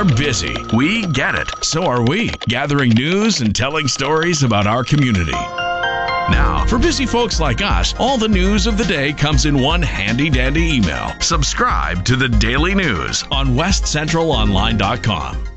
are busy. We get it. So are we, gathering news and telling stories about our community. Now, for busy folks like us, all the news of the day comes in one handy-dandy email. Subscribe to the Daily News on westcentralonline.com.